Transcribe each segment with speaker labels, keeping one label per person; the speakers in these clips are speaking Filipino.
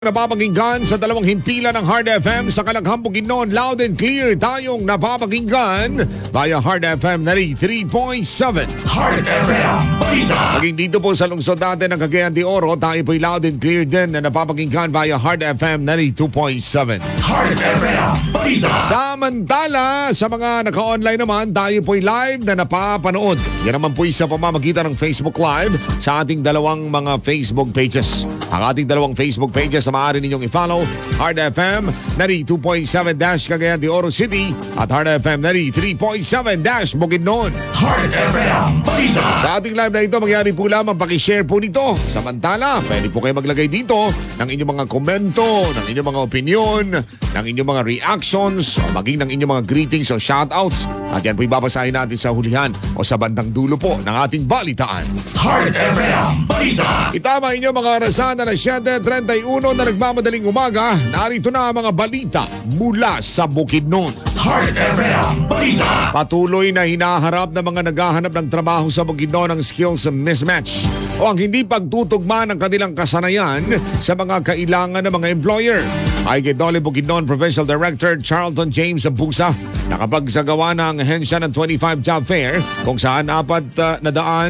Speaker 1: Napapakinggan sa dalawang himpilan ng Hard FM sa Kalaghang Bukidnon. Loud and clear tayong napapakinggan via Hard FM 93.7.
Speaker 2: Hard FM Balita.
Speaker 1: Maging dito po sa lungsod natin ng Cagayan de Oro, tayo po'y loud and clear din na napapakinggan via Hard FM 92.7.
Speaker 2: Hard FM Balita.
Speaker 1: Samantala, sa mga naka-online naman, tayo po'y live na napapanood. Yan naman po'y sa pamamagitan ng Facebook Live sa ating dalawang mga Facebook pages. Ang ating dalawang Facebook pages na maaari ninyong i-follow, Hard FM 92.7- Cagayan de Oro City at Hard FM 93.7- Bukidnon.
Speaker 2: Hard FM Balita.
Speaker 1: Sa ating live na ito, magyari po lamang pakishare po nito. Samantala, pwede po kayo maglagay dito ng inyong mga komento, ng inyong mga opinion, ng inyong mga reactions, o maging ng inyong mga greetings o shoutouts. At yan po ibabasahin natin sa hulihan o sa bandang dulo po ng ating balitaan.
Speaker 2: Hard FM Balita.
Speaker 1: Itama inyo mga orasan na 7:31 na nagmamadaling umaga. Narito na ang mga balita mula sa Bukidnon.
Speaker 2: Hard FM Balita.
Speaker 1: Patuloy na hinaharap ng mga naghahanap ng trabaho sa Bukidnon ang skills mismatch o ang hindi pagtutugma ng kanilang kasanayan sa mga kailangan ng mga employer. Ay kay Dole Bukidnon Provincial Director Charlton James Abusa, nakapagsagawa ng ahensya ng 25 job fair kung saan 450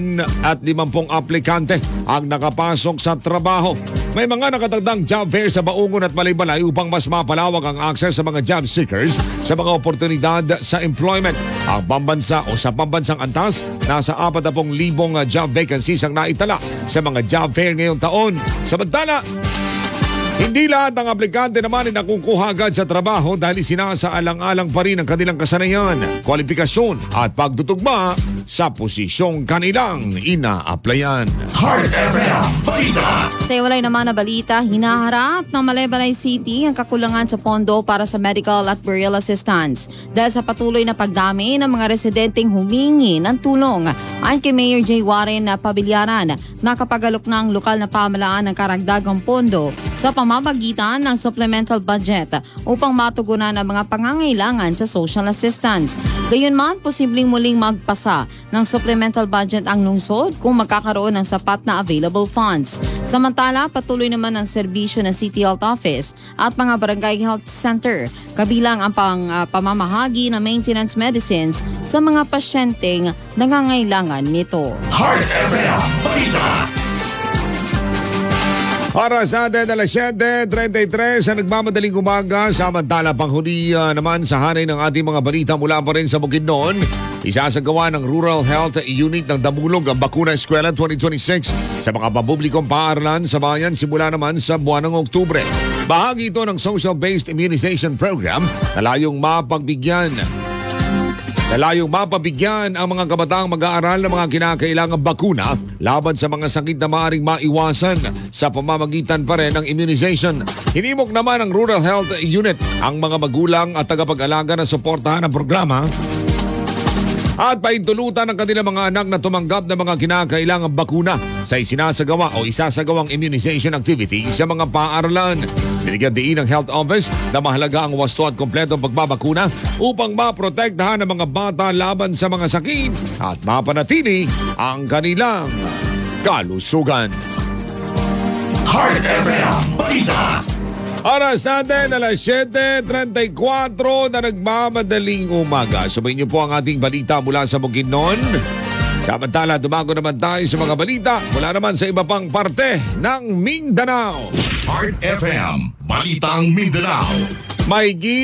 Speaker 1: aplikante ang nakapasok sa trabaho. May mga nakatagdang job fair sa Baungon at Malaybalay upang mas mapalawak ang access sa mga job seekers sa mga oportunidad sa employment. Ang pambansa o sa pambansang antas, nasa 40,000 job vacancies ang naitala sa mga job fair ngayong taon. Samantala, hindi lahat ng aplikante naman ay nakukuha agad sa trabaho dahil sinasaalang-alang pa rin ang kanilang kasanayan, kwalifikasyon at pagtutugma sa posisyong kanilang ina-applyan.
Speaker 2: Hard FM Balita.
Speaker 3: Sa iwalay naman na balita, hinaharap ng Malaybalay City ang kakulangan sa pondo para sa medical at burial assistance dahil sa patuloy na pagdami ng mga residenteng humingi ng tulong. Ayon kay Mayor J. Warren Pabiliaran, nakapagalok na ang lokal na pamahalaan ng karagdagang pondo sa pamamagitan ng supplemental budget upang matugunan ang mga pangangailangan sa social assistance. Gayunman, posibleng muling magpasa ng supplemental budget ang lungsod kung magkakaroon ng sapat na available funds. Samantala, patuloy naman ang serbisyo ng City Health Office at mga Barangay Health Center, kabilang ang pamamahagi ng maintenance medicines sa mga pasyenteng nangangailangan nito.
Speaker 2: Hard FM Balita.
Speaker 1: Para sa atin, 7:33 sa nagmamadaling umaga. Samantala, panghuli naman sa hanay ng ating mga balita mula pa rin sa Bukidnon. Isasagawa ng Rural Health Unit ng Damulog ang Bakuna Eskwela 2026 sa mga pampublikong paaralan sa bayan simula naman sa buwan ng Oktubre. Bahagi ito ng Social-Based Immunization Program na layong mapabigyan ang mga kabataang mag-aaral ng mga kinakailangang bakuna laban sa mga sakit na maaaring maiwasan sa pamamagitan pa rin ng immunization. Hinimok naman ng Rural Health Unit ang mga magulang at tagapag-alaga na suportahan ang programa at paintulutan ng kanilang mga anak na tumanggap ng mga kinakailangang bakuna sa isasagawang immunization activity sa mga paaralan. Binigyan diin ng Health Office na mahalaga ang wasto at kompletong pagbabakuna upang maprotektahan ang mga bata laban sa mga sakit at mapanatili ang kanilang kalusugan.
Speaker 2: Hard FM Balita.
Speaker 1: Oras natin, 7:34 na nagmamadaling umaga. Sumayin niyo po ang ating balita mula sa Bukidnon. Samantala, dumago naman tayo sa mga balita mula naman sa iba pang parte ng Mindanao.
Speaker 2: Hard FM Balitang Mindanao.
Speaker 1: Mahigit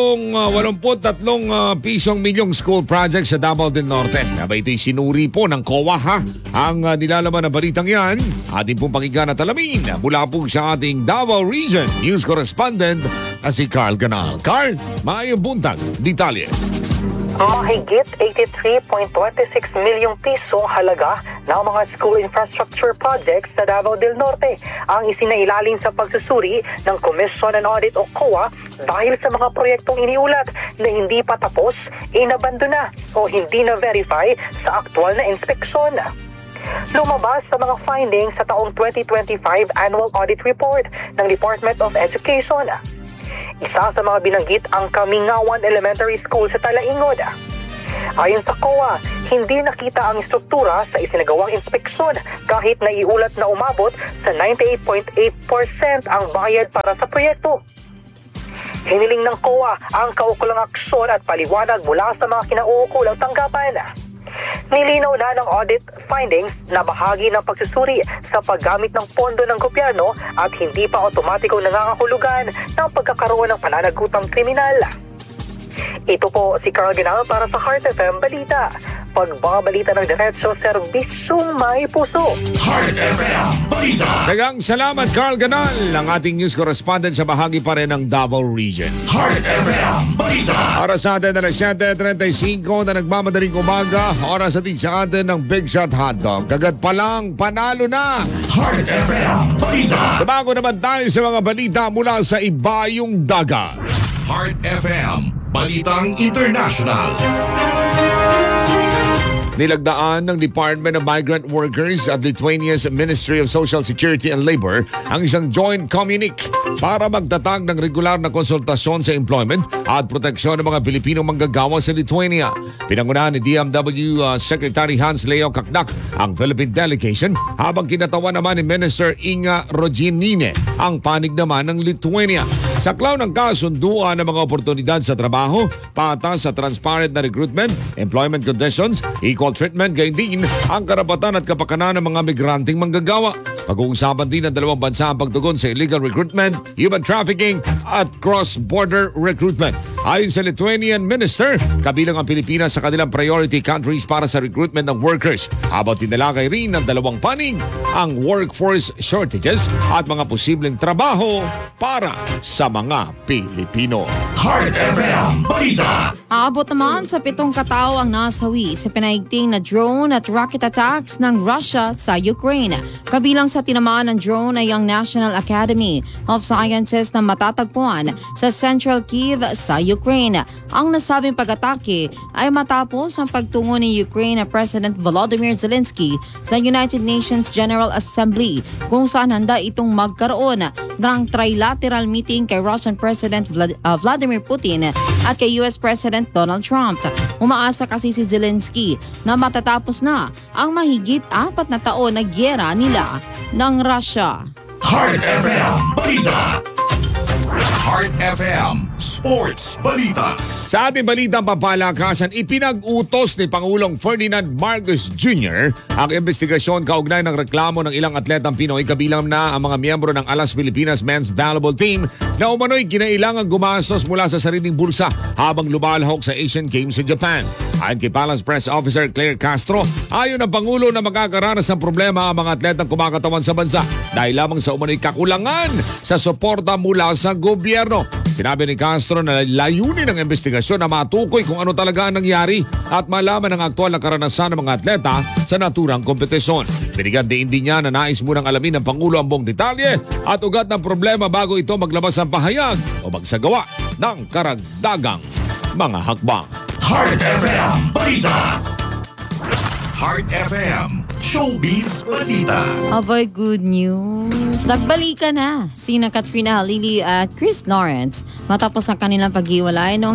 Speaker 1: 83 milyong school project sa Davao del Norte. Aba, ito'y sinuri po ng COA ha. Ang nilalaman ng balitang yan, ating pong pakinggan at alamin mula po sa ating Davao Region News Correspondent na si Carl Ganal. Carl, maayong buntag, detalye.
Speaker 4: Mahigit 83.26 milyong pisong halaga ng mga school infrastructure projects sa Davao del Norte ang isinailalim sa pagsusuri ng Commission on Audit o COA dahil sa mga proyektong iniulat na hindi pa tapos, inabandona o hindi na-verify sa aktual na inspeksyon. Lumabas sa mga findings sa taong 2025 Annual Audit Report ng Department of Education. Isa sa mga binanggit ang Kamingawan Elementary School sa Talaingod. Ayon sa COA, hindi nakita ang struktura sa isinagawang inspeksyon kahit naiulat na umabot sa 98.8% ang bayad para sa proyekto. Hiniling ng COA ang kaukulang aksyon at paliwanag mula sa mga kinauukulang tanggapan. Nilinaw na ng audit findings na bahagi ng pagsusuri sa paggamit ng pondo ng gobyerno at hindi pa otomatikong nangangahulugan ng pagkakaroon ng pananagutang kriminal. Ito po si Carl Ganal para sa Heart FM Balita. Pagbabalita ng diretso, serbisyong may puso.
Speaker 2: Heart FM Balita.
Speaker 1: Dagang salamat, Carl Ganal, ang ating news correspondent sa bahagi pa rin ng Davao Region.
Speaker 2: Heart FM Balita.
Speaker 1: Oras sa atin na 7:35 na nagmamadaling umaga. Oras atin sa atin ng Big Shot Hotdog. Kagat pa lang, panalo na!
Speaker 2: Heart FM Balita.
Speaker 1: Bago naman tayo sa mga balita mula sa ibayong dagat.
Speaker 2: Heart FM Balitang International.
Speaker 1: Nilagdaan ng Department of Migrant Workers at Lithuania's Ministry of Social Security and Labor ang isang joint communique para magtatag ng regular na konsultasyon sa employment at proteksyon ng mga Pilipinong manggagawa sa Lithuania. Pinangunahan ni DMW Secretary Hans Leo Kakdak ang Philippine delegation habang kinatawa naman ni Minister Inga Roginine ang panig naman ng Lithuania. Sa klaw ng kasunduan ng mga oportunidad sa trabaho, patas sa transparent na recruitment, employment conditions, equal treatment, gayon din ang karapatan at kapakanan ng mga migranteng manggagawa. Pag-uusapan din ng dalawang bansa ang pagtugon sa illegal recruitment, human trafficking at cross-border recruitment. Ayon sa Lithuanian Minister, kabilang ang Pilipinas sa kanilang priority countries para sa recruitment ng workers. Habang tinalakay rin ng dalawang panig ang workforce shortages at mga posibleng trabaho para sa mga Pilipino.
Speaker 2: Heart FM Balita.
Speaker 3: Aabot naman sa 7 katao ang nasawi sa pinaigting na drone at rocket attacks ng Russia sa Ukraine. Kabilang sa tinamaan ng drone ay ang National Academy of Sciences na matatagpuan sa Central Kyiv sa Ukraine. Ang nasabing pag-atake ay matapos ang pagtungo ni Ukraine President Volodymyr Zelensky sa United Nations General Assembly kung saan handa itong magkaroon ng trilateral meeting kay Russian President Vladimir Putin at kay US President Donald Trump. Umaasa kasi si Zelensky na matatapos na ang mahigit 4 na taon na gyera nila ng Russia.
Speaker 2: Heart FM Balita. Heart FM Sports Balita.
Speaker 1: Sa ating balitang pampalakasan, ipinag-utos ni Pangulong Ferdinand Marcos Jr. ang investigasyon kaugnay ng reklamo ng ilang atletang Pinoy kabilang na ang mga miyembro ng Alas Pilipinas Men's Volleyball Team na umano'y kinailangang gumastos mula sa sariling bulsa habang lumalahok sa Asian Games sa Japan. Ayon kay Palace Press Officer Claire Castro, ayon ng Pangulo na magkakaranas ng problema ang mga atletang kumakatawan sa bansa dahil lamang sa umano'y kakulangan sa suporta mula sa gobyerno. Sinabi ni Castro na layunin ng investigasyon na matukoy kung ano talaga ang nangyari at malaman ang aktual na karanasan ng mga atleta sa naturang kompetisyon. Binigyan din niya na nais munang alamin ng Pangulo ang buong detalye at ugat ng problema bago ito maglabas ng pahayag o magsagawa ng karagdagang mga hakbang.
Speaker 2: Heart FM Balita. Heart FM Showbiz Balita.
Speaker 3: Avoy good news. Nagbalikan na sina Katrina Halili at Chris Lawrence matapos ang kanilang paghiwalay noong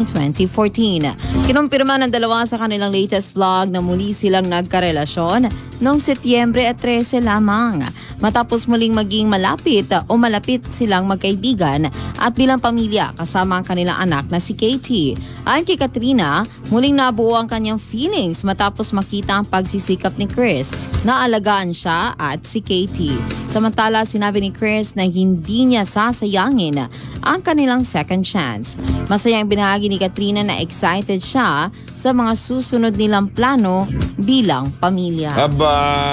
Speaker 3: 2014. Kinumpirma ng dalawa sa kanilang latest vlog na muli silang nagkarelasyon noong Setyembre 13 lamang. Matapos muling maging malapit silang magkaibigan at bilang pamilya kasama ang kanilang anak na si Katie. Ayon kay Katrina, muling nabuo ang kanyang feelings matapos makita ang pagsisikap ni Chris na alagaan siya at si Katie. Samantala, sinabi ni Chris na hindi niya sasayangin ang kanilang second chance. Masaya ang binahagi ni Katrina na excited siya sa mga susunod nilang plano bilang pamilya.
Speaker 1: Aba,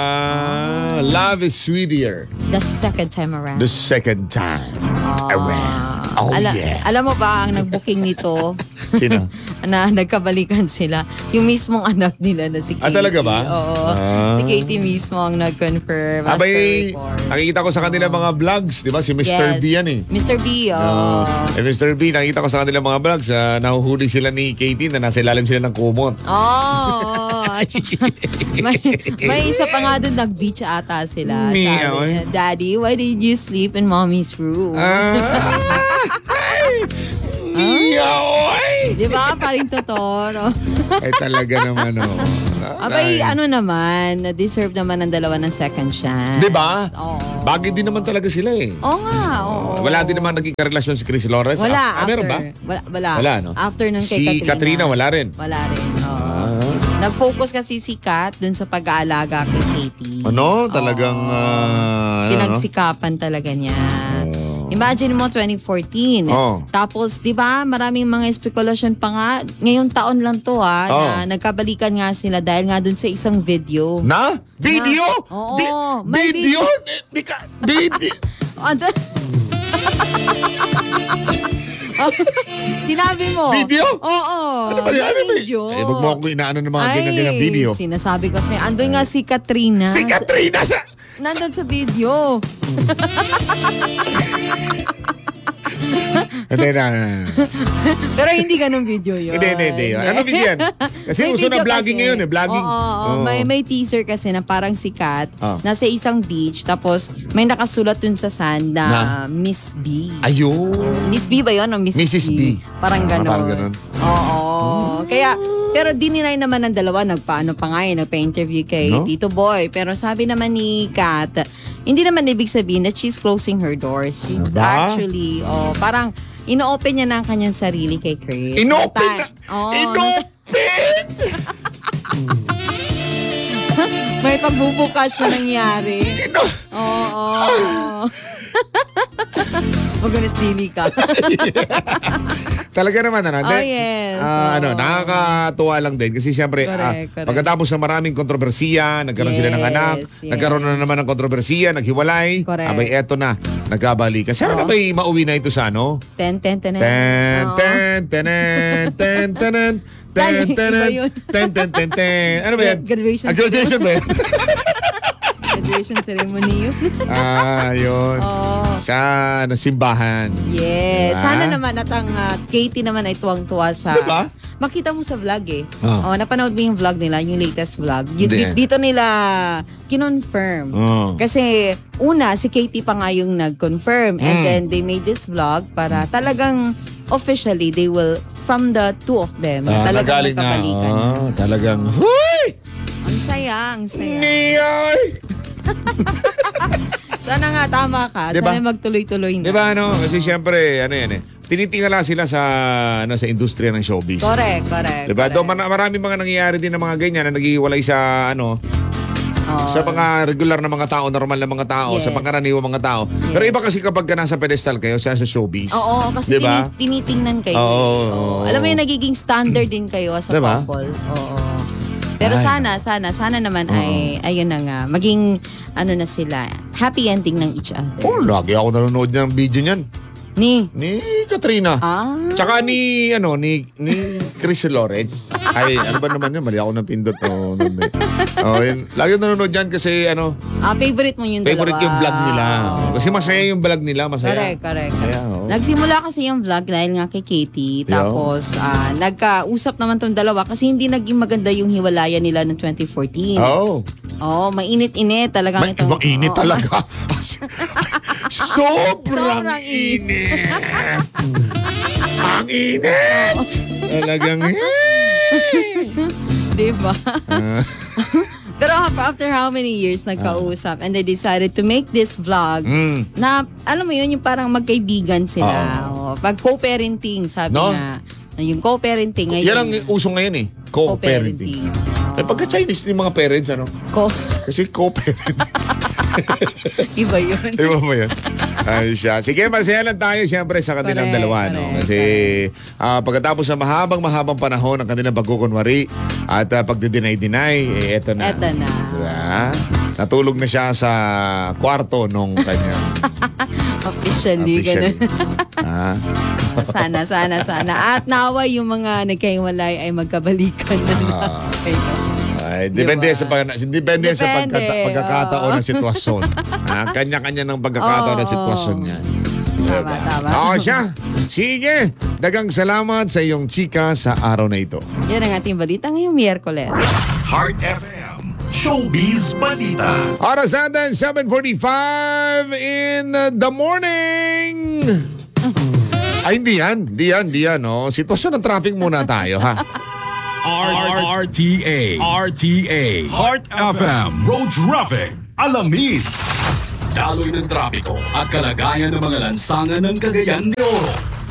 Speaker 1: love is sweeter
Speaker 3: The second time around.
Speaker 1: the second time around. Oh, yeah.
Speaker 3: Alam mo ba ang nag-booking nito?
Speaker 1: Sino?
Speaker 3: Na nagkabalikan sila. Yung mismong anak nila na si Katie.
Speaker 1: Talaga ba?
Speaker 3: Oo. Si Katie mismo ang nag-confirm as per
Speaker 1: Abay,
Speaker 3: report.
Speaker 1: nakikita ko sa kanila mga vlogs, di ba? Si Mr.
Speaker 3: Yes.
Speaker 1: B yan eh.
Speaker 3: Mr. B,
Speaker 1: Mr. B, nakita ko sa kanila mga vlogs, nahuhuli sila ni Katie na nasa ilalim sila ng kumot.
Speaker 3: At saka, may isa pa nga doon, nag-beach ata sila.
Speaker 1: Meow.
Speaker 3: Sabi niya, Daddy, why did you sleep in Mommy's room?
Speaker 1: Meow!
Speaker 3: Di ba? Paring Totoro.
Speaker 1: Ay talaga naman, oh.
Speaker 3: Abay, ano naman, deserve naman ng dalawa ng second chance.
Speaker 1: Di ba?
Speaker 3: Oo.
Speaker 1: Bagay din naman talaga sila eh.
Speaker 3: Oo nga, oo.
Speaker 1: Wala din naman naging karelasyon si Chris Lawrence.
Speaker 3: Wala, after.
Speaker 1: Meron ba?
Speaker 3: Wala.
Speaker 1: Wala, no?
Speaker 3: After nun kay
Speaker 1: Si Katrina, wala rin.
Speaker 3: Wala rin, oo. Nag-focus kasi si Kat dun sa pag-aalaga kay Katie.
Speaker 1: Ano? Talagang...
Speaker 3: Pinagsikapan talaga niya. Imagine mo, 2014.
Speaker 1: Oh.
Speaker 3: Tapos, di ba, maraming mga espekulasyon pa nga. Ngayong taon lang to na nagkabalikan nga sila dahil nga dun sa isang video.
Speaker 1: Na? Video?
Speaker 3: Oo. May
Speaker 1: Video? Video?
Speaker 3: Ano? Sinabi mo?
Speaker 1: Video?
Speaker 3: Oo.
Speaker 1: Ano ba yan?
Speaker 3: Video.
Speaker 1: Eh, wag mo ako inaano ng mga ganyan video.
Speaker 3: Sinasabi ko sa'yo. Andun nga si Katrina.
Speaker 1: Si Katrina sa...
Speaker 3: Nandun sa video.
Speaker 1: Hindi na.
Speaker 3: Pero hindi ganun video yun.
Speaker 1: Hindi. Ano video yan? Kasi
Speaker 3: May
Speaker 1: uso na
Speaker 3: video
Speaker 1: vlogging
Speaker 3: kasi.
Speaker 1: ngayon eh. Vlogging.
Speaker 3: Oo. May teaser kasi na parang sikat. Nasa isang beach. Tapos may nakasulat dun sa sand na Miss B.
Speaker 1: Ayun.
Speaker 3: Miss B ba yun? O Miss
Speaker 1: Mrs. B?
Speaker 3: Parang ganun.
Speaker 1: Parang ganun.
Speaker 3: Oo. Kaya, pero dininay naman ng dalawa. Nagpaano pa nga nagpa-interview kay Tito Boy. Pero sabi naman ni Kat, hindi naman ibig sabihin that she's closing her doors. She's actually, parang ino-open niya na ang kanyang sarili kay Chris.
Speaker 1: Inopen na? Inopen!
Speaker 3: May pagbubukas na nangyari. Oo. Mag-unestili ka.
Speaker 1: Talaga naman, ano?
Speaker 3: Oh, yes.
Speaker 1: Nakakatuwa lang din. Kasi siyempre,
Speaker 3: Correct.
Speaker 1: pagkatapos ng maraming kontrobersiya, nagkaroon sila ng anak, nagkaroon na naman ng kontrobersiya, naghiwalay,
Speaker 3: Correct.
Speaker 1: abay, eto na, nagkabalikan. Sana na ba'y mauwi na ito sa ano?
Speaker 3: Ten.
Speaker 1: Ten. Ano ba yan?
Speaker 3: Graduation
Speaker 1: Graduation ba yan?
Speaker 3: Graduation ceremony yun.
Speaker 1: Yun. Sa simbahan.
Speaker 3: Yes.
Speaker 1: Diba?
Speaker 3: Sana naman at ang Katie naman ay tuwang-tuwa sa...
Speaker 1: Diba?
Speaker 3: Makita mo sa vlog eh. Napanood mo yung vlog nila, yung latest vlog. Dito nila kinonfirm. Kasi una, si Katie pa nga yung nag-confirm. And then they made this vlog para talagang officially they will, from the two of them, talagang magkabalikan.
Speaker 1: Talagang, huy!
Speaker 3: Ang saya.
Speaker 1: Niyoy!
Speaker 3: Sana nga tama ka.
Speaker 1: Diba?
Speaker 3: Sana magtuloy-tuloy na.
Speaker 1: Diba ano? Kasi siyempre, tinitingala sila sa industriya ng showbiz.
Speaker 3: Correct.
Speaker 1: Diba? Doon marami mga nangyayari din ng mga ganyan na naghihiwalay sa sa mga regular na mga tao, normal na mga tao, sa pangkaraniwang mga tao. Pero iba kasi kapag nasa pedestal kayo sa showbiz.
Speaker 3: Oo, kasi
Speaker 1: diba?
Speaker 3: tinitingnan kayo.
Speaker 1: Oo.
Speaker 3: Alam mo yung nagiging standard din kayo as a
Speaker 1: Diba?
Speaker 3: couple. Oo. Pero sana naman ay ayun na nga, maging na sila, happy ending ng each other.
Speaker 1: Lagi ako nanonood ng video niyan.
Speaker 3: Ni
Speaker 1: Katrina. Tsaka ni Chris Lawrence. Ay, ano ba naman yun? Mali ako ng pindot. Yun. Lagi nanonood yan kasi
Speaker 3: favorite mo yung
Speaker 1: favorite
Speaker 3: dalawa.
Speaker 1: yung vlog nila. Kasi masaya yung vlog nila. Masaya.
Speaker 3: Correct.
Speaker 1: Kaya,
Speaker 3: Nagsimula kasi yung vlog dahil nga kay Katie. Tapos, nagkausap naman tong dalawa kasi hindi naging maganda yung hiwalayan nila ng 2014. Mainit-init talagang itong...
Speaker 1: Mainit talaga. Sobrang init. Ang init. Talagang
Speaker 3: Diba? Pero after how many years nagkausap and they decided to make this vlog na, alam mo yun, yung parang magkaibigan sila. Pag co-parenting, sabi nga. Yung co-parenting ngayon.
Speaker 1: yan ang uso ngayon eh. Co-parenting. Pagka-Chinese yung mga parents, Kasi co-parenting.
Speaker 3: Iba yun.
Speaker 1: Iba mo yun. Ay siya. Sige, masaya lang tayo siyempre sa kanilang dalawa. Kasi pagkatapos ng mahabang panahon ng kanilang pagkukunwari at pagdideny-deny, eto na.
Speaker 3: Eto na.
Speaker 1: Diba? Natulog na siya sa kwarto nung kanyang...
Speaker 3: Officially. Ganun. Sana. At naway yung mga nagkahiwalay ay magkabalikan na lang.
Speaker 1: Depende sa pagkakataon ng sitwasyon. Kanya-kanya ng pagkakataon ng sitwasyon niya.
Speaker 3: Tama.
Speaker 1: Siya. Sige. Dagang salamat sa iyong chika sa araw na ito.
Speaker 3: Yan ang ating balita ngayong Miyerkules.
Speaker 2: Heart FM. Showbiz Balita.
Speaker 1: Oras natin, 7:45 in the morning. Ay, hindi yan. No? Sitwasyon ng traffic muna tayo, ha?
Speaker 2: RTA, Heart FM, Road Traffic, Alamid. Daloy ng trapiko at kalagayan ng mga lansangan ng Cagayan de Oro.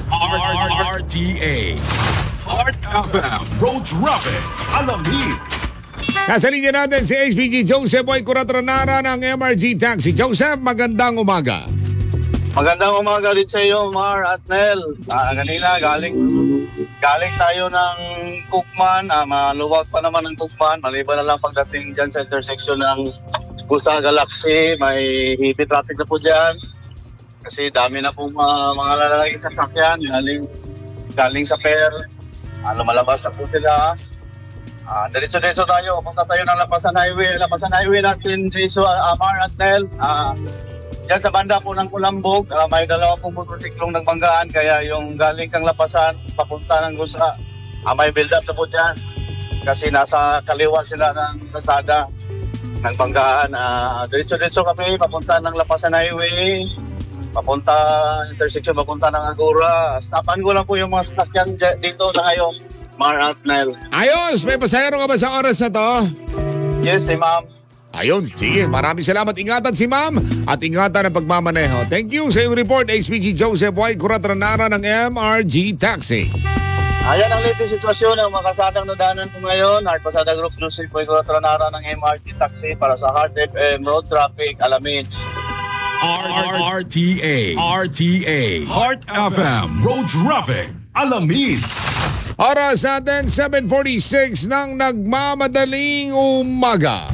Speaker 2: RTA, Heart FM, Road Traffic, Alamid.
Speaker 1: Nasa linya natin si HPG Joseph Boy Curatranara ng MRG Taxi. Joseph, magandang umaga.
Speaker 5: Magandang umaga rin sa iyo, Mar at Nel. Kanina galing tayo ng Cookman. Maluwag pa naman ang Cookman. Maliban na lang pagdating dyan sa intersection ng Busa Galaxy. May heavy traffic na po dyan. Kasi dami na po mga lalaki sa sakyan. Galing sa PER. Lumalabas na po sila. Diretso-diretso tayo. Punta tayo ng Lapasan Highway. Lapasan Highway natin, Jason, Mar at Nel. Diyan sa banda po ng Kulambog, may dalawa pong motorsiklong nagbanggaan, kaya yung galing kang Lapasan, papunta ng Gusa, may build up na po dyan. Kasi nasa kaliwa sila ng kasada ng banggaan. Diretso-diretso kami, papunta ng Lapasan Highway, papunta intersection, papunta ng Agora. Stopan ko lang po yung mga sasakyan dito sa ngayon, Mar at Nel.
Speaker 1: Ayos! May pasahero ka ba sa oras na to?
Speaker 5: Yes, ma'am.
Speaker 1: Ayun, sige. Maraming salamat. Ingatan si ma'am at ingatan ang pagmamaneho. Thank you sa iyong report, HPG Joseph Y. Curatranara ng MRG Taxi.
Speaker 5: Ayan ang latest sitwasyon ng mga kasadang nadanan ko ngayon. Heart Pasada Group Joseph Y. Curatranara ng MRG Taxi para sa Heart FM Road Traffic, Alamid.
Speaker 2: RTA, Heart FM, Road Traffic, Alamid.
Speaker 1: Oras natin, 7:46 ng nagmamadaling umaga.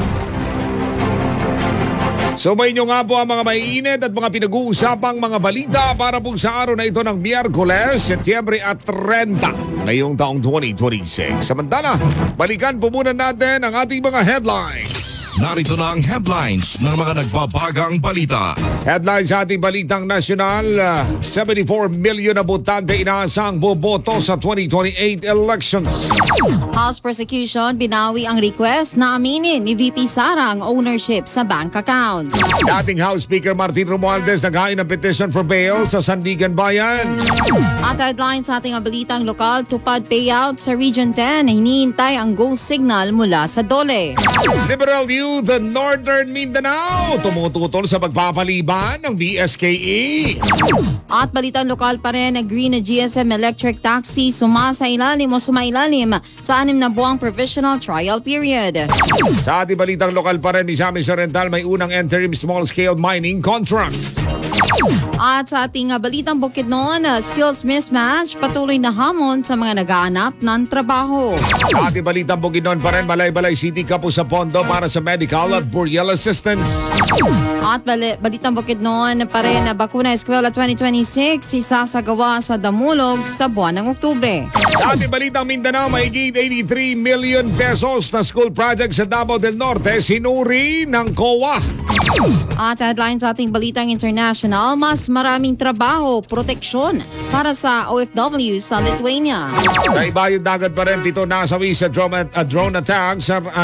Speaker 1: Subayin nyo nga po ang mga maiinit at mga pinag-uusapang mga balita para po sa araw na ito ng Miyerkules, Setyembre at 30 ngayong taong 2026. Samantala, balikan po muna natin ang ating mga headlines.
Speaker 2: Narito na ang headlines ng mga nagbabagang balita.
Speaker 1: Headlines sa ating balitang nasyonal, 74 million na botante inaasang boboto sa 2028 elections.
Speaker 3: House prosecution binawi ang request na aminin ni VP Sara ang ownership sa bank accounts.
Speaker 1: Dating House Speaker Martin Romualdez naghain ng petition for bail sa Sandigan Bayan.
Speaker 3: At headlines sa ating balitang lokal, tupad payout sa Region 10, hinihintay ang go signal mula sa DOLE.
Speaker 1: Liberal Youth Northern Mindanao tumututol sa pagpapaliban ng BSKE.
Speaker 3: At balitang lokal pa rin, agree na GSM Electric Taxi sumailalim sa 6 na buwang provisional trial period.
Speaker 1: Sa ating balitang lokal pa rin, Misamis Oriental may unang interim small-scale mining contract.
Speaker 3: At sa ating balitang Bukidnon, skills mismatch, patuloy na hamon sa mga nagaanap ng trabaho.
Speaker 1: Sa ating balitang Bukidnon pa rin, Balay-Balay City kapos sa pondo para sa medical at burial assistance.
Speaker 3: At balitang Bukidnon pa rin, Bakuna Eskwela 2026 isasagawa sa Damulog sa buwan ng Oktubre.
Speaker 1: Sa ating balitang Mindanao, mahigit 83 million pesos na school project sa Davao del Norte sinuri ng COA.
Speaker 3: At headline sa ating balitang international, mas maraming trabaho, proteksyon para sa OFW sa Lithuania.
Speaker 1: Sa ibayong dagat pa rin, 7 nasawi sa drone attack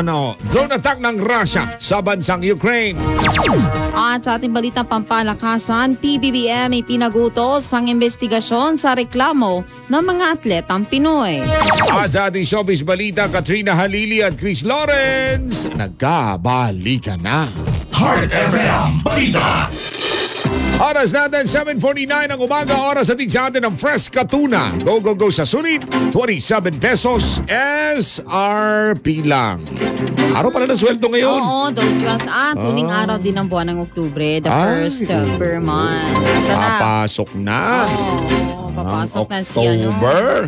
Speaker 1: ng Russia sa bansang Ukraine.
Speaker 3: At sa ating balitang pampalakasan, PBBM ay pinagutos ang investigasyon sa reklamo ng mga atletang Pinoy.
Speaker 1: At sa ating showbiz balita, Katrina Halili at Chris Lawrence nagkabalikan na.
Speaker 2: Heart FM Balita.
Speaker 1: Oras natin, 7:49 ng umaga. Oras natin sa atin ng Fresca Tuna. Go, go, go sa sulit. 27 pesos SRP lang. Araw pala ng sweldo ngayon.
Speaker 3: Oo, those ones. Tuling araw din ng buwan ng Oktubre, the first per month.
Speaker 1: Papasok na.
Speaker 3: Papasok na si
Speaker 1: October.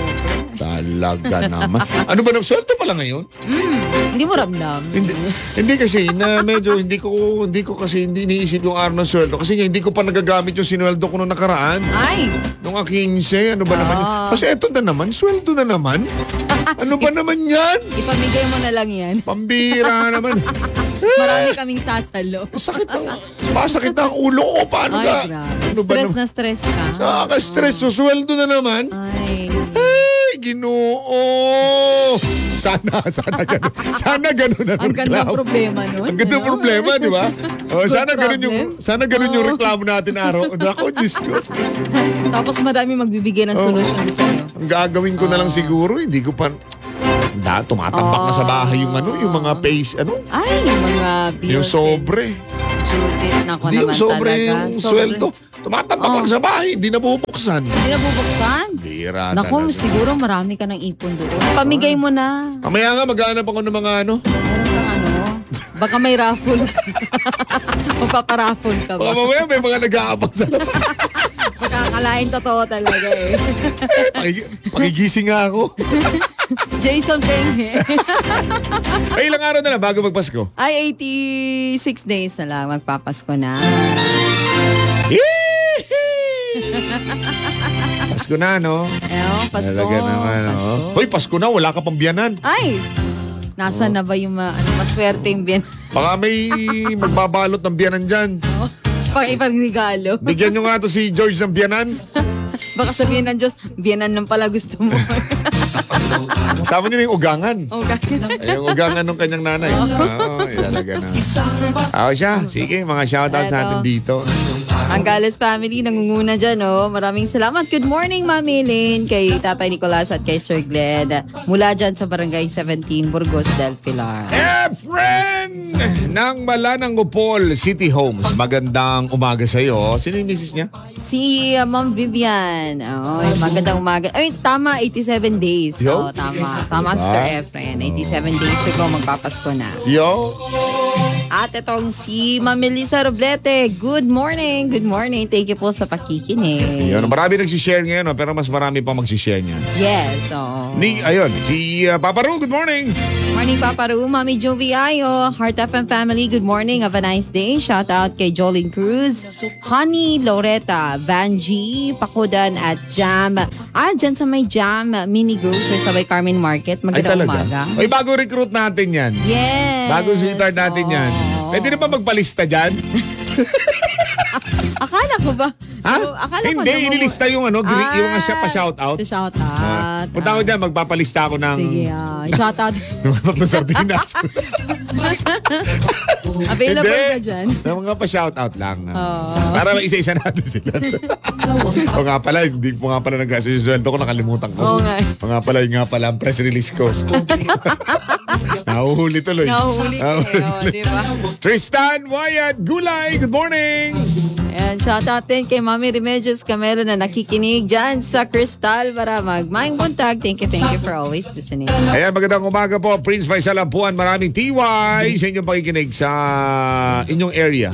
Speaker 1: Talaga naman. Ano ba ng sweldo pala ngayon?
Speaker 3: Hindi mo ramdam.
Speaker 1: Hindi kasi na medyo hindi ko kasi hindi iniisip yung araw ng sweldo kasi hindi ko pa nagagamit yung sinweldo ko nung nakaraan.
Speaker 3: Ay!
Speaker 1: Nung 15, ano ba naman yun? Kasi eto na naman, sweldo na naman. Ano ba naman yan?
Speaker 3: Ipamigay mo na lang yan.
Speaker 1: Pambira naman.
Speaker 3: Marami kaming sasalo.
Speaker 1: Masakit na ang ulo ko. Paano
Speaker 3: Ay,
Speaker 1: ka?
Speaker 3: grabe.
Speaker 1: Ano ba
Speaker 3: Stress na stress ka.
Speaker 1: Stress, so sweldo na naman.
Speaker 3: Ay.
Speaker 1: Ginoo. Sana ganun ang
Speaker 3: Ang ganda ng
Speaker 1: reklamo.
Speaker 3: problema nun.
Speaker 1: Ang ganda ng
Speaker 3: ano?
Speaker 1: problema, di ba? Oh, sana ganun yung
Speaker 3: Oo.
Speaker 1: reklamo natin araw. Ako, Diyos ko.
Speaker 3: Tapos madami magbibigay ng solusyon sa'yo.
Speaker 1: Ang gagawin ko na lang siguro, hindi ko pa... tumatambak na sa bahay yung yung mga face,
Speaker 3: Ay, yung mga bills.
Speaker 1: yung sobre.
Speaker 3: Judith, nako
Speaker 1: Hindi yung
Speaker 3: naman
Speaker 1: sobre
Speaker 3: talaga.
Speaker 1: yung sweldo. Tumatambak na sa bahay, hindi nabubuksan.
Speaker 3: Hindi na bubuksan?
Speaker 1: Bira
Speaker 3: Naku,
Speaker 1: talaga.
Speaker 3: siguro marami ka ng ipon doon. Pamigay mo na.
Speaker 1: Mamaya nga, maghanap ako ng mga
Speaker 3: Meron kang baka may raffle. Magpaparaffle ka
Speaker 1: Baka
Speaker 3: ba?
Speaker 1: mamaya may mga nag-aabang sa labas.
Speaker 3: Makakalain totoo talaga eh.
Speaker 1: Pakigising nga ako.
Speaker 3: Jason Penghe.
Speaker 1: Ay, ilang araw na lang bago magpasko.
Speaker 3: Ay, 86 days na lang. Magpapasko na.
Speaker 1: Pasko na, no?
Speaker 3: Pasko.
Speaker 1: Talaga naman,
Speaker 3: Pasko.
Speaker 1: Hoy, Pasko na, wala ka pang biyanan.
Speaker 3: Ay! Nasaan na ba yung maswerte yung biyan?
Speaker 1: Baka may magbabalot ng biyanan dyan.
Speaker 3: Pang ibang regalo.
Speaker 1: Bigyan nyo nga to si George ng biyanan.
Speaker 3: Baka sabihin ng Diyos, biyanan ng pala gusto mo.
Speaker 1: Sama nyo na yung ugangan.
Speaker 3: Okay.
Speaker 1: Ay, yung ugangan ng kanyang nanay. Oo, talaga na. Siya. Sige, mga shoutout sa atin dito.
Speaker 3: Ang Gales family, nangunguna dyan, oh. Maraming salamat. Good morning, Mami Lynn, kay Tatay Nicolas at kay Sir Gled. Mula dyan sa Barangay 17, Burgos del Pilar.
Speaker 1: Friend ng Malanang Upol City Homes. Magandang umaga sa iyo. Sino yung misis niya?
Speaker 3: Si Ma'am Vivian. Oh, magandang umaga. Ay, tama, 87 days.
Speaker 1: Yo.
Speaker 3: Oh, tama, Sir Efren. 87 days to go, magpapasko na.
Speaker 1: Yo.
Speaker 3: At itong si Ma'am Melissa Roblete. Good morning. Good morning. Thank you po sa pakikinig.
Speaker 1: Yun, marami nagsishare ngayon, pero mas marami pa magsishare niyan.
Speaker 3: Yes, oh.
Speaker 1: Ayun, si Papa Ru, good morning.
Speaker 3: Morning, Papa Ru. Mami Jovi Ayo. Heart FM family, good morning. Have a nice day. Shout out kay Jolene Cruz, Honey Loretta, Vanji, Pakudan at Jam. Dyan sa may Jam Mini Grocer sa may Carmen Market. Magandang umaga.
Speaker 1: Ay, bago recruit natin yan.
Speaker 3: Yes.
Speaker 1: Bago sweetheart natin yan. Pwede na ba magpalista dyan?
Speaker 3: Akala ko ba?
Speaker 1: Ha?
Speaker 3: Akala ko
Speaker 1: Hindi, inilista yung yung siya pa shoutout.
Speaker 3: Shoutout.
Speaker 1: Punta ko dyan, magpapalista ako ng...
Speaker 3: Sige, shoutout.
Speaker 1: ng sardinas.
Speaker 3: Available
Speaker 1: Hindi.
Speaker 3: ka dyan.
Speaker 1: Ng mga pa-shoutout lang. Para isa-isa natin sila. O nga pala, hindi mo nga pala nag-gaso yung sweldo ko, nakalimutan ko.
Speaker 3: Oo nga.
Speaker 1: O nga pala, yung nga pala, ang press release ko. Nahuhuli tuloy.
Speaker 3: Nahuli kayo, di ba?
Speaker 1: Tristan, Wyatt, Gulay, good morning!
Speaker 3: Ayan, shoutout din kay Mami Remedios Camero na nakikinig dyan sa Crystal para magmayang buntag. Thank you for always listening.
Speaker 1: Ayan, magandang umaga po. Prince Faisal Ampuan, maraming TY sa inyong pakikinig sa inyong area.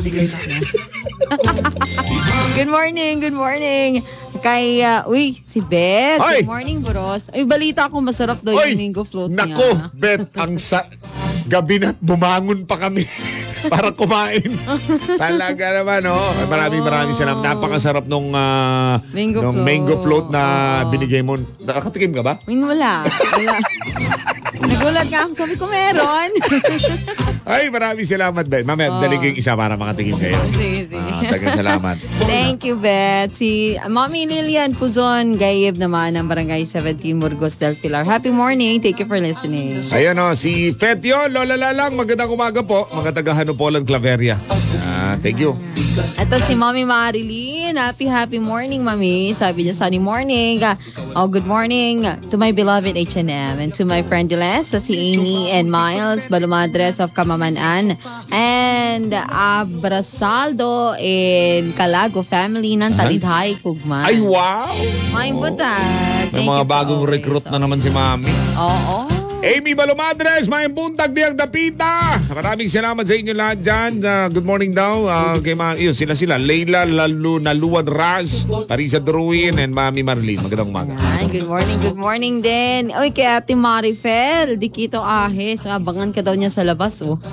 Speaker 3: Good morning. Kay, si Beth.
Speaker 1: Ay!
Speaker 3: Good morning, Boros. Ay, balita ko masarap daw yung mango float niya.
Speaker 1: Nako, Beth, gabi na't bumangon pa kami para kumain. Talaga naman, oh. Maraming salamat. Napakasarap nung mango float na binigay mo. Nakatikim ka ba?
Speaker 3: Wala. Nagulat nga ako. Sabi ko, meron.
Speaker 1: Ay, maraming salamat, Beth. Mamaya, dali ko yung isa para makatikim kayo.
Speaker 3: Sige.
Speaker 1: Tagang salamat.
Speaker 3: Thank you, Beth. Si Mami Lilian Puzon, Gayeb naman ng Barangay 17, Burgos del Pilar. Happy morning. Thank you for listening.
Speaker 1: Ayan o, si Fetio, Lola Lalang, magandang umaga po. Mga taga Hanupolan, Claveria. Thank you.
Speaker 3: Ito si Mami Marilyn. Happy morning, Mami. Sabi niya, sunny morning. Good morning to my beloved H&M and to my friend Diles, si Amy and Miles, Balumadres of Kamamanan, and Abrasaldo in Calago family ng Talidhay, Kugman.
Speaker 1: Ay, wow!
Speaker 3: May butag.
Speaker 1: May mga bagong recruit na naman si Mami.
Speaker 3: Oo.
Speaker 1: Amy Balumadres, may buntag diyang dapita. Maraming salamat sa inyo lahat dyan. Good morning daw. Kay yun, sila. Leila Naluwad Raz, Parisa Druin, and Mami Marlene. Magandang umaga.
Speaker 3: Good morning din. Uy, kay Ate Marifel, Dikito Ahes. Abangan ka daw niya sa labas, oh.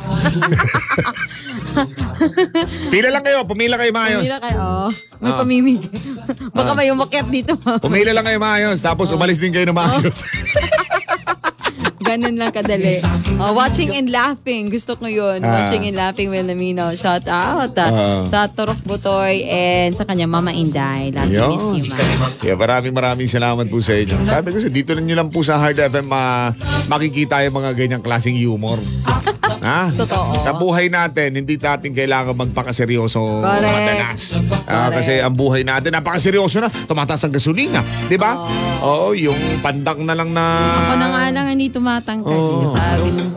Speaker 1: Pila lang kayo, pumila kayo maayos.
Speaker 3: Pumila kayo, may pamimig. Baka may umakyat dito.
Speaker 1: Pumila lang kayo maayos, tapos umalis din kayo na maayos.
Speaker 3: Ganun lang kadali. Watching and laughing. Gusto ko yun. Watching and laughing, Wilhelmino. Shout out sa Turok Butoy and sa kanya Mama Inday. Love you, miss you, ma.
Speaker 1: Yeah, maraming salamat po sa inyo. Sabi ko, dito nyo lang po sa Heart FM makikita yung mga ganyang klaseng humor. Ha?
Speaker 3: Totoo.
Speaker 1: Sa buhay natin, hindi natin kailangan magpakaseryoso madalas. Kasi ang buhay natin, napakaseryoso na. Tumataas ang gasolina. Di ba? Oo, yung pandak na lang na...
Speaker 3: Ako na nga lang hindi tumatangkay. Sabi mo.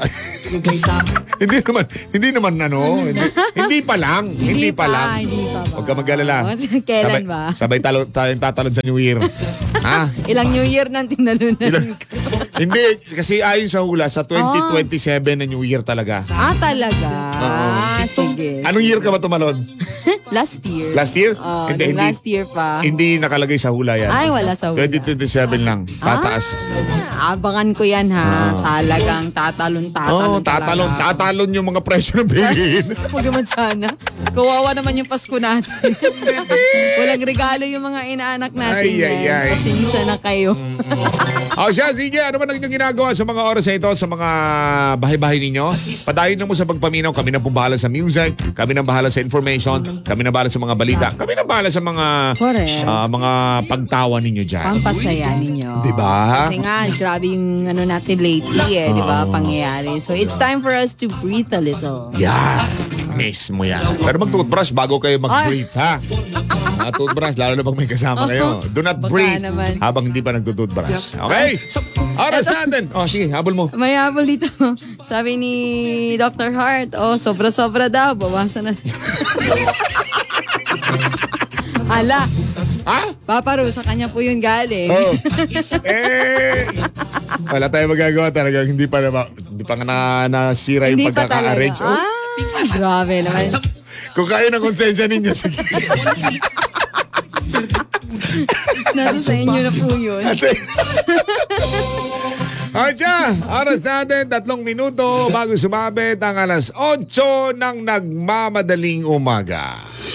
Speaker 1: hindi naman hindi pa lang. Hindi pa. Huwag ka mag-alala.
Speaker 3: Kailan ba?
Speaker 1: Sabay tayong tatalon sa New Year. Ha?
Speaker 3: Ilang New Year nang tinalunan.
Speaker 1: Hindi, kasi ayon sa hula, sa 2027 na New Year talaga.
Speaker 3: Talaga? Sige.
Speaker 1: Anong year ka ba tumalon?
Speaker 3: Last year.
Speaker 1: Last year?
Speaker 3: Hindi. Last year pa.
Speaker 1: Hindi nakalagay sa hula yan.
Speaker 3: Ay, wala sa hula.
Speaker 1: 2027 lang. Pataas.
Speaker 3: Abangan ko yan ha. Talagang tatalon yung mga presyo ng bilihin.
Speaker 1: Huwag
Speaker 3: naman sana. Kawawa naman yung Pasko natin. Walang regalo yung mga inaanak natin.
Speaker 1: Ay.
Speaker 3: Pasensya na kayo.
Speaker 1: Sige, ano ba nang ginagawa sa mga oras na ito, sa mga bahay-bahay ninyo? Padayon na mo sa pagpaminaw. Kami na po bahala sa music. Kami na bahala sa information. Kami na bahala sa mga balita. Kami na bahala sa mga mga pagtawa ninyo dyan.
Speaker 3: Pampasaya ninyo.
Speaker 1: Diba?
Speaker 3: Kasi nga, grabe yung natin lately diba? Pangyayari. So it's time for us to breathe a little.
Speaker 1: Yeah. Mismo yan. Pero mag-toothbrush bago kayo mag-breathe, ha? Toothbrush, lalo na pag may kasama kayo. Do not breathe habang hindi pa nag-toothbrush. Okay? Oras natin. Sige, habol mo.
Speaker 3: May habol dito. Sabi ni Dr. Hart, sobra-sobra daw. Bawasan na. Hala. Paparu, sa kanya po yun galing.
Speaker 1: Wala tayong magagawa talaga. Hindi pa nga nasira yung pagkaka-arrange.
Speaker 3: Grabe naman.
Speaker 1: Kung kaya ng konsensya ninyo, sige.
Speaker 3: Nasa sa inyo na po yun.
Speaker 1: Oras natin, 3 minuto bago sumabit ang alas 8 ng nagmamadaling umaga.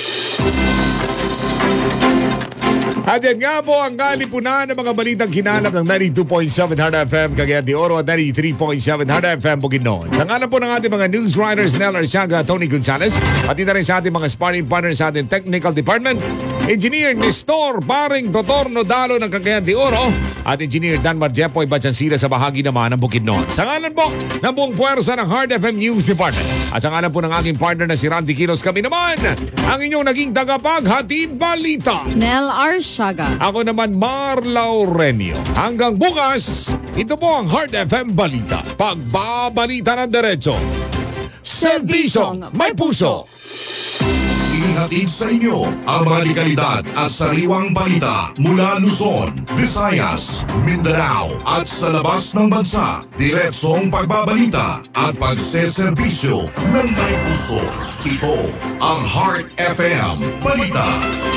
Speaker 1: At yan nga po ang kalipunan ng mga balitang kinalap ng 92.7 Heart FM Cagayan de Oro at 93.7 Heart FM Bukidnon. Sa ngalan po ng ating mga news writers Nel Arciaga, Tony Gonzalez, pati na rin sa ating mga sparring partners sa ating technical department, Engineer Nestor Baring Totorno Dalo ng Cagayan de Oro at Engineer Dan Marjepoy Batchansira sa bahagi naman ng Bukidnon. Sa ngalan po ng buong puwersa ng Heart FM News Department at sa ngalan po ng aking partner na si Randy Kilos, kami naman ang inyong naging tagapaghatid balita,
Speaker 3: Nel Arciaga.
Speaker 1: Ako naman, Mar Laurenio. Hanggang bukas, ito po ang Heart FM Balita. Pagbabalita ng diretso. Serbisyong may puso.
Speaker 2: Ihatid sa inyo ang mga legalidad at sariwang balita mula Luzon, Visayas, Mindanao at sa labas ng bansa. Diretsong pagbabalita at pagseserbisyo ng may puso. Ito ang Heart FM Balita.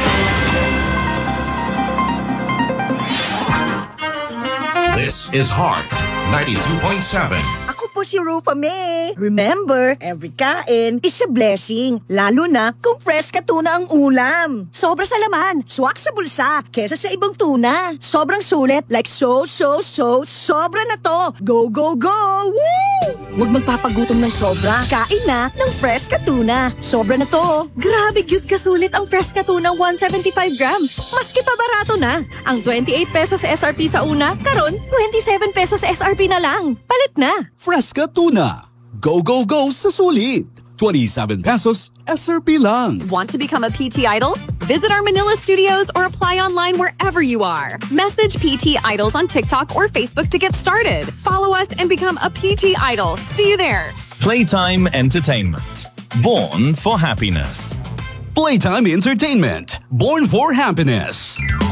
Speaker 2: This is Heart 92.7.
Speaker 6: Ako po si Rufa May. Remember, every kain is a blessing. Lalo na kung fresh ka tuna ang ulam. Sobra sa laman, swak sa bulsa, kesa sa ibang tuna. Sobrang sulit, like sobra na to. Go, go, go! Woo! Huwag magpapagutom ng sobra. Kain na ng fresh ka tuna. Sobra na to.
Speaker 7: Grabe cute kasulit ang fresh ka tuna 175 grams. Maski pa barato na. Ang 28 pesos SRP sa una, karon 27 pesos SRP na lang. Palit na.
Speaker 8: Fresca Tuna. Go, go, go sa sulit. 27 pesos SRP lang.
Speaker 7: Want to become a PT Idol? Visit our Manila studios or apply online wherever you are. Message PT Idols on TikTok or Facebook to get started. Follow us and become a PT Idol. See you there.
Speaker 9: Playtime Entertainment. Born for happiness.
Speaker 8: Playtime Entertainment. Born for happiness.